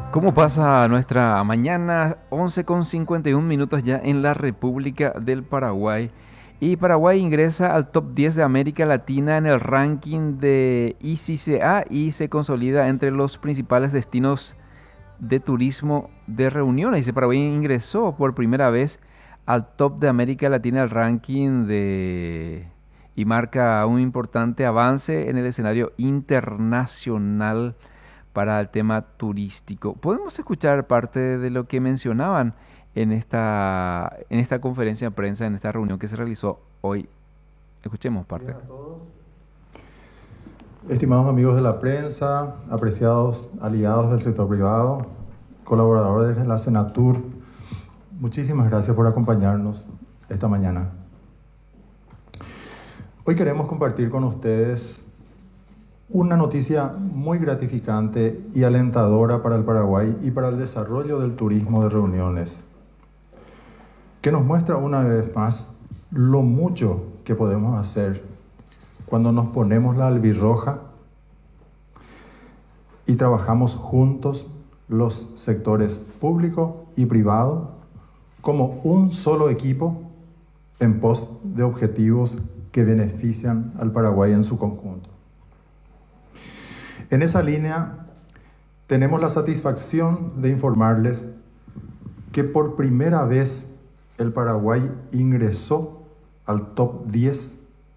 ¿Cómo pasa nuestra mañana? 11:51 ya en la República del Paraguay. Y Paraguay ingresa al top 10 de América Latina en el ranking de ICCA y se consolida entre los principales destinos de turismo de reuniones. Dice, Paraguay ingresó por primera vez al top de América Latina, el ranking de... y marca un importante avance en el escenario internacional para el tema turístico. Podemos escuchar parte de lo que mencionaban en esta conferencia de prensa, en esta reunión que se realizó hoy. Escuchemos parte. Días a todos. Estimados amigos de la prensa, apreciados aliados del sector privado, colaboradores de la Senatur, muchísimas gracias por acompañarnos esta mañana. Hoy queremos compartir con ustedes una noticia muy gratificante y alentadora para el Paraguay y para el desarrollo del turismo de reuniones, que nos muestra una vez más lo mucho que podemos hacer cuando nos ponemos la albirroja y trabajamos juntos los sectores público y privado como un solo equipo en pos de objetivos que benefician al Paraguay en su conjunto. En esa línea, tenemos la satisfacción de informarles que por primera vez el Paraguay ingresó al top 10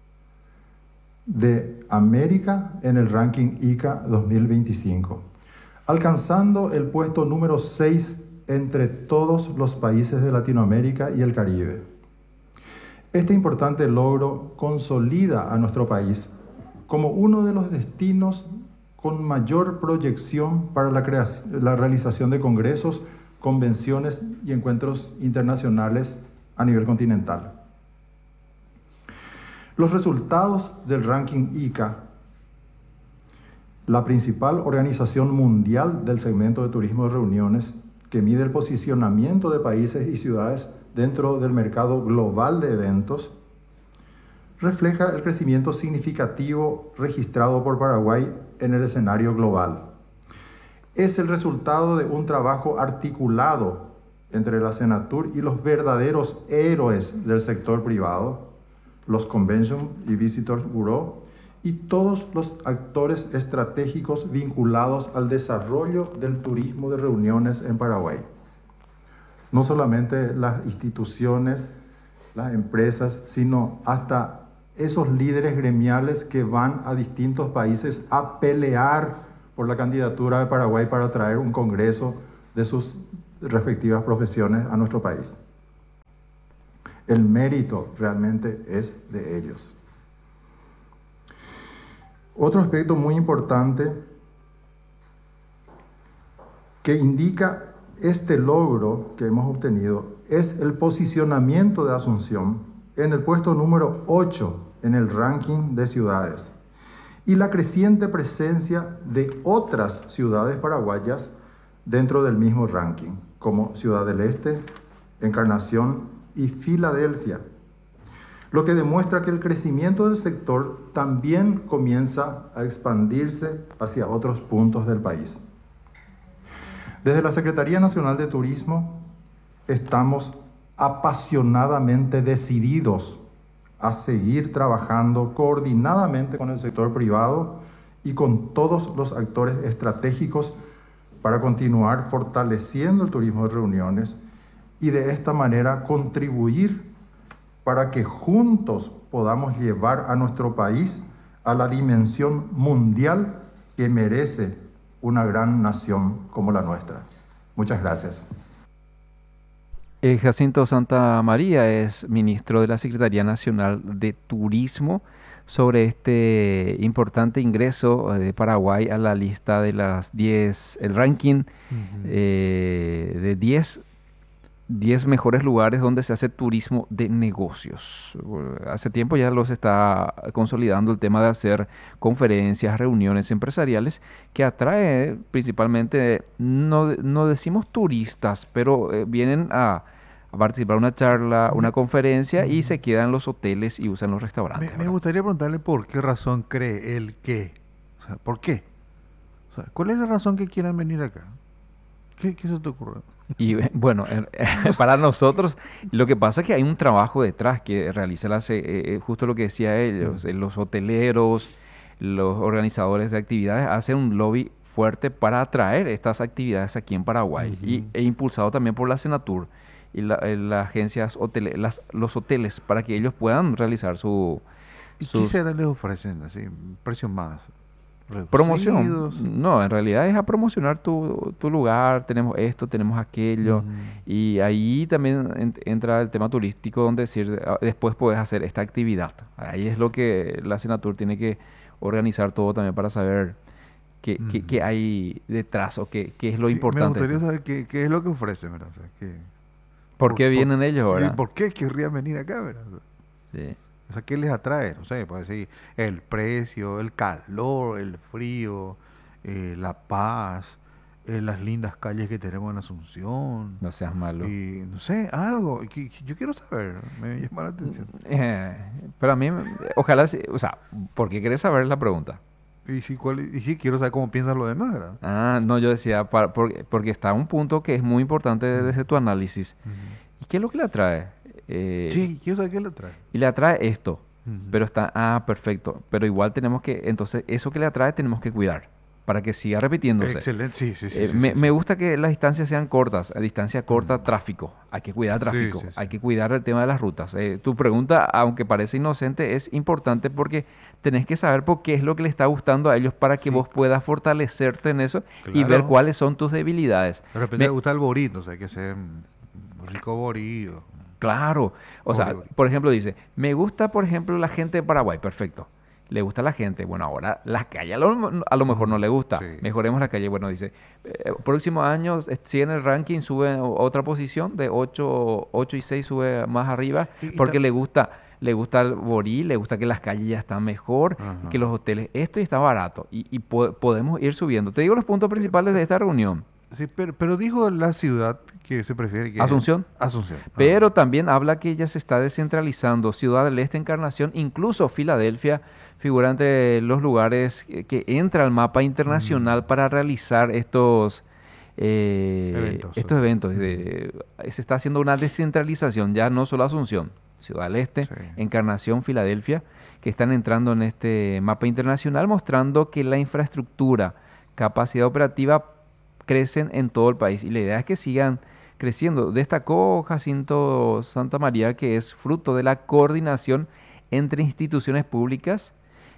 de América en el ranking ICA 2025, alcanzando el puesto número 6 entre todos los países de Latinoamérica y el Caribe. Este importante logro consolida a nuestro país como uno de los destinos con mayor proyección para la realización de congresos, convenciones y encuentros internacionales a nivel continental. Los resultados del ranking ICA, la principal organización mundial del segmento de turismo de reuniones, que mide el posicionamiento de países y ciudades dentro del mercado global de eventos, refleja el crecimiento significativo registrado por Paraguay en el escenario global. Es el resultado de un trabajo articulado entre la Senatur y los verdaderos héroes del sector privado, los Convention y Visitors Bureau, y todos los actores estratégicos vinculados al desarrollo del turismo de reuniones en Paraguay. No solamente las instituciones, las empresas, sino hasta esos líderes gremiales que van a distintos países a pelear por la candidatura de Paraguay para traer un congreso de sus respectivas profesiones a nuestro país. El mérito realmente es de ellos. Otro aspecto muy importante que indica este logro que hemos obtenido es el posicionamiento de Asunción en el puesto número 8 en el ranking de ciudades y la creciente presencia de otras ciudades paraguayas dentro del mismo ranking, como Ciudad del Este, Encarnación y Filadelfia, lo que demuestra que el crecimiento del sector también comienza a expandirse hacia otros puntos del país. Desde la Secretaría Nacional de Turismo estamos apasionadamente decididos a seguir trabajando coordinadamente con el sector privado y con todos los actores estratégicos para continuar fortaleciendo el turismo de reuniones y de esta manera contribuir para que juntos podamos llevar a nuestro país a la dimensión mundial que merece una gran nación como la nuestra. Muchas gracias. Jacinto Santa María es ministro de la Secretaría Nacional de Turismo sobre este importante ingreso de Paraguay a la lista de las 10, el ranking de 10 mejores lugares donde se hace turismo de negocios. Hace tiempo ya los está consolidando el tema de hacer conferencias, reuniones empresariales que atrae principalmente, no decimos turistas, pero vienen a participar en una charla, una Me, conferencia y Ujú. se quedan en los hoteles y usan los restaurantes, Me ¿verdad? gustaría preguntarle por qué razón cree él que, o sea, ¿por qué? O sea, ¿cuál es la razón que quieran venir acá? ¿Qué se te ocurre? Y bueno, para nosotros lo que pasa es que hay un trabajo detrás que realiza justo lo que decía ellos, los hoteleros, los organizadores de actividades hacen un lobby fuerte para atraer estas actividades aquí en Paraguay Ujú. e impulsado también por la Senatur y las agencias los hoteles para que ellos puedan realizar ¿Y qué sus será les ofrecen? Así, precios más promoción. reducidos. No, en realidad es a promocionar tu lugar, tenemos esto, tenemos aquello. Ujú. Y ahí también entra el tema turístico, donde decir, después puedes hacer esta actividad. Ahí es lo que la Senatur tiene que organizar todo también para saber qué Ujú. hay detrás o qué es lo Sí, me importante de gustaría esto. saber qué es lo que ofrecen, ¿verdad? O sea, ¿Por qué por, vienen ellos sí, ahora? ¿por qué querrían venir acá, ¿verdad? Sí. O sea, ¿qué les atrae? No sé, puede ser el precio, el calor, el frío, la paz, las lindas calles que tenemos en Asunción. No seas malo. Y no sé, algo que yo quiero saber, me llama la atención. Eh, pero a mí, ojalá, o sea, ¿por qué querés saber la pregunta? Y sí, quiero saber cómo piensan los demás, ¿verdad? Ah, no, yo decía, porque está un punto que es muy importante Mm, desde tu análisis. ujú. ¿Y qué es lo que le atrae? Sí, quiero saber qué le trae. Y le atrae esto, Ujú. pero perfecto. Pero igual tenemos que, entonces, eso que le atrae tenemos que cuidar para que siga repitiéndose. Excelente, sí, sí, sí, sí, Me, sí, me sí. gusta que las distancias sean cortas. A distancia corta, Mm. tráfico. Hay que cuidar Sí, tráfico. sí, sí. Hay que cuidar el tema de las rutas. Tu pregunta, aunque parece inocente, es importante porque tenés que saber por qué es lo que le está gustando a ellos para que Sí, vos puedas fortalecerte en eso y ver claro. cuáles son tus debilidades. De repente le Me, gusta el borito, o sea, hay que ser rico borido. Claro, o Bori, sea, bori. por ejemplo, dice, me gusta, por ejemplo, la gente de Paraguay, perfecto. Le gusta la gente. Bueno, ahora la calle a lo mejor no Ujú. le gusta. Sí. Mejoremos la calle. Bueno, dice, próximos años, si en el ranking sube otra posición, de 8 y 6 sube más arriba, Y porque le gusta el Borí, le gusta que las calles ya están mejor, y que ajá. los hoteles, esto ya está barato, y podemos ir subiendo. Te digo los puntos principales de esta reunión. Sí, pero dijo la ciudad que se prefiere que es Asunción. Asunción. Ah. Pero también habla que ya se está descentralizando. Ciudad del Este, Encarnación, incluso Filadelfia, figura entre los lugares que entra al mapa internacional Mm. para realizar Eventos. estos eventos. Mm. Se está haciendo una descentralización, ya no solo Asunción, Ciudad del Este, Sí. Encarnación, Filadelfia, que están entrando en este mapa internacional, mostrando que la infraestructura, capacidad operativa crecen en todo el país. Y la idea es que sigan creciendo. Destacó Jacinto Santa María que es fruto de la coordinación entre instituciones públicas,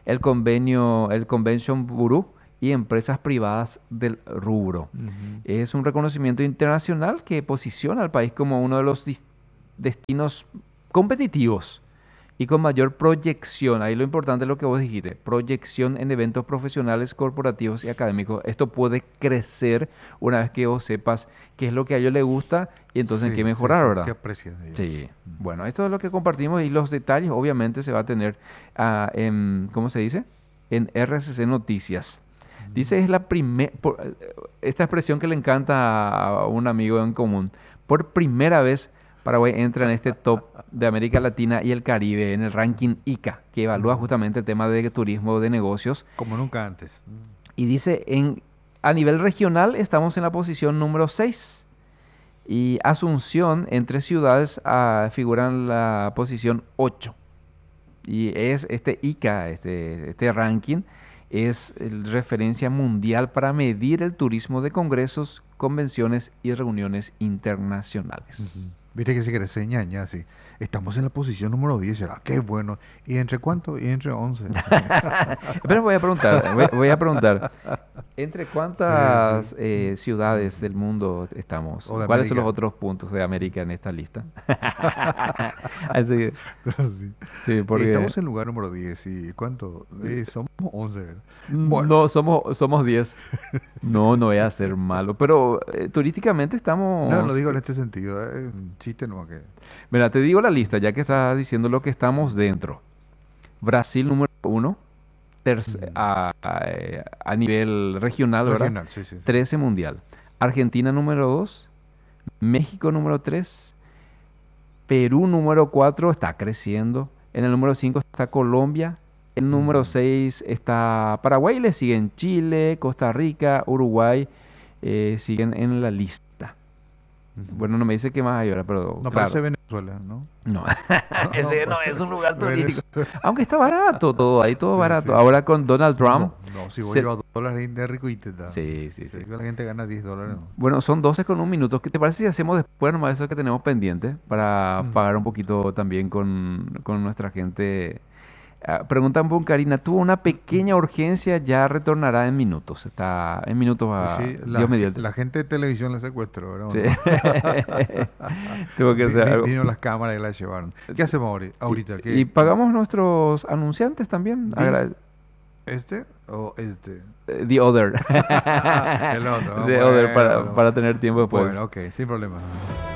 el Convention Bureau y empresas privadas del rubro. Ujú. Es un reconocimiento internacional que posiciona al país como uno de los destinos competitivos y con mayor proyección. Ahí lo importante es lo que vos dijiste, proyección en eventos profesionales, corporativos y académicos. Esto puede crecer una vez que vos sepas qué es lo que a ellos les gusta y entonces en qué Sí, sí, mejorar, sí. ¿Qué ¿verdad? aprecian ellos? Sí. Bueno, esto es lo que compartimos y los detalles obviamente se va a tener ¿cómo se dice? En RCC Noticias. Dice, es la primera, esta expresión que le encanta a un amigo en común. Por primera vez, Paraguay entra en este top de América Latina y el Caribe en el ranking ICA, que evalúa Ujú. justamente el tema de turismo de negocios. Como nunca antes. Y dice, a nivel regional estamos en la posición número 6. Y Asunción, entre ciudades, figura en la posición 8. Y es este ICA, este ranking, es referencia mundial para medir el turismo de congresos, convenciones y reuniones internacionales. Ujú. Viste que se crece ñaña, sí. Estamos en la posición número 10, será qué bueno. ¿Y entre cuánto? Y entre 11. Pero voy a preguntar, ¿entre Sí, sí. cuántas ciudades del mundo estamos? O de ¿Cuáles son los América. otros puntos de América en esta lista? Así que, Sí. sí, porque Estamos en lugar número 10. ¿Y cuánto? Somos 11, ¿verdad? Bueno, no somos 10. No, no voy a ser malo, pero turísticamente no lo estamos. digo en este sentido. Es un chiste, no que. Mira, te digo la lista, ya que estás diciendo lo que estamos dentro. Brasil número 1, Mm. a nivel regional, ¿verdad? Regional, sí, sí, sí. 13 mundial. Argentina número 2, México número 3, Perú número 4 está creciendo. En el número 5 está Colombia. El número Mm. 6 está Paraguay. Le siguen Chile, Costa Rica, Uruguay, siguen en la lista. Ujú. Bueno, no me dice qué más hay ahora, pero No claro. parece Venezuela, ¿no? No, No, ese no es un lugar turístico. Venezuela. Aunque está barato todo, ahí todo Sí, barato. sí. Ahora con Donald Trump, No, no, si vos se- llevas $2 de rico y te da. sí, sí, Si sí. la gente gana $10, no. Bueno, son 12 con un minuto. ¿Qué te parece si hacemos después nomás eso que tenemos pendiente para Ujú. pagar un poquito también con nuestra gente? Preguntan por Karina, tuvo una pequeña urgencia, ya retornará en minutos. Está en minutos Y a sí, Dios mediante. la gente de televisión la secuestró, ¿verdad? ¿O Sí. no? Tuvo que ser algo. Vino las cámaras y la llevaron. ¿Qué hacemos ahorita? Y pagamos nuestros anunciantes también. ¿This? ¿Este o este? The Other. El otro. The Other Bueno, para tener tiempo después. bueno, ok, sin problema.